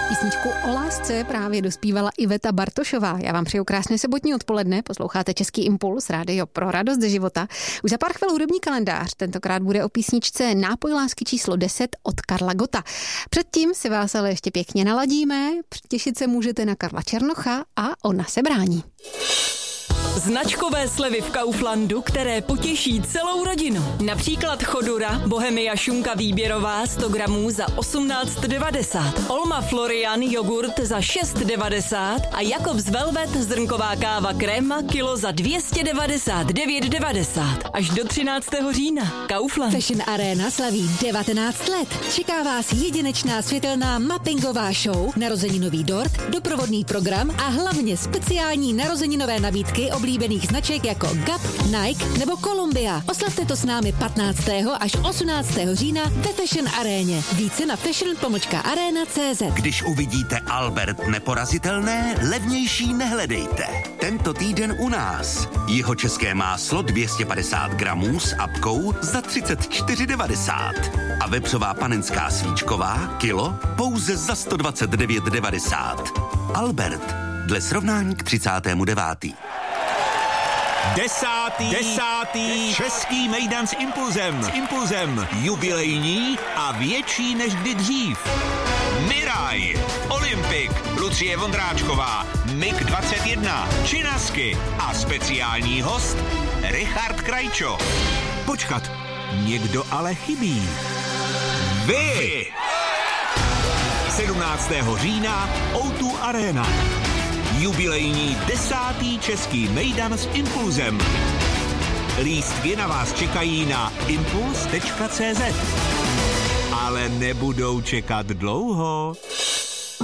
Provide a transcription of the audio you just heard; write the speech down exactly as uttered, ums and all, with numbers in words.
Písničku o lásce právě dospívala Iveta Bartošová. Já vám přeju krásné sobotní odpoledne, posloucháte Český impuls, rádio pro radost ze života. Už za pár chvil hudební kalendář, tentokrát bude o písničce Nápoj lásky číslo deset od Karla Gotta. Předtím si vás ale ještě pěkně naladíme, těšit se můžete na Karla Černocha a Ona se brání. Značkové slevy v Kauflandu, které potěší celou rodinu. Například Chodura, Bohemia šunka výběrová sto gramů za osmnáct devadesát, Olma Florian jogurt za šest devadesát a Jakobs Velvet zrnková káva kréma kilo za dvě stě devadesát devět devadesát. Až do třináctého října. Kaufland. Fashion Arena slaví devatenáct let. Čeká vás jedinečná světelná mappingová show, narozeninový dort, doprovodný program a hlavně speciální narozeninové nabídky oblíbených značek jako Gap, Nike nebo Columbia. Oslavte to s námi patnáctého až osmnáctého října ve Fashion Aréně. Více na fashion pomlčka arena tečka cé zet. Když uvidíte Albert neporazitelné, levnější nehledejte. Tento týden u nás. Jihočeské máslo dvě stě padesát gramů s apkou za třicet čtyři devadesát. A vepřová panenská svíčková kilo pouze za sto dvacet devět devadesát. Albert, dle srovnání k třicátému devátému Desátý, desátý český mejdan s impulzem. S impulzem jubilejní a větší než kdy dřív. Miraj, Olympik, Lucie Vondráčková, Mik dvacet jedna, Činasky a speciální host Richard Krajčo. Počkat, někdo ale chybí. Vy! sedmnáctého října ó dva Arena. Jubilejní desátý český mejdan s impulzem. Lístky na vás čekají na impuls tečka cé zet. Ale nebudou čekat dlouho.